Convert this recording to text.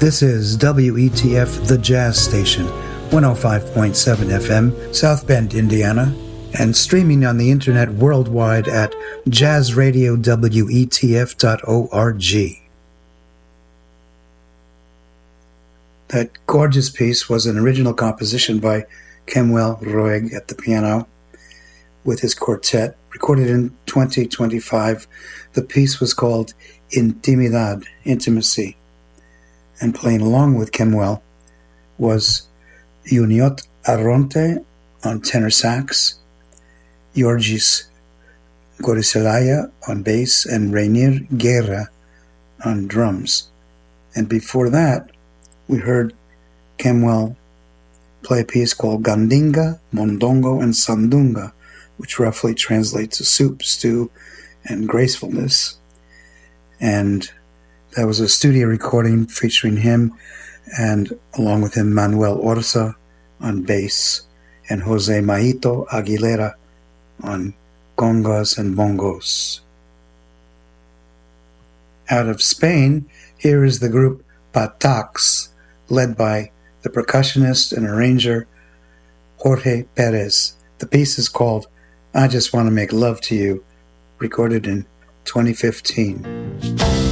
This is WETF, the Jazz Station, 105.7 FM, South Bend, Indiana, and streaming on the internet worldwide at jazzradiowetf.org. That gorgeous piece was an original composition by Kemuel Roeg at the piano with his quartet, recorded in 2025. The piece was called Intimidad, Intimacy. And playing along with Kemuel was Juniot Arronte on tenor sax, Georgis Goriselaya on bass, and Rainier Guerra on drums. And before that, we heard Kemuel play a piece called Gandinga, Mondongo, and Sandunga, which roughly translates to soup, stew, and gracefulness. And that was a studio recording featuring him, and along with him, Manuel Orsa on bass, and Jose Maito Aguilera on congas and bongos. Out of Spain, here is the group Patax, led by the percussionist and arranger Jorge Perez. The piece is called I Just Want to Make Love to You, recorded in 2015.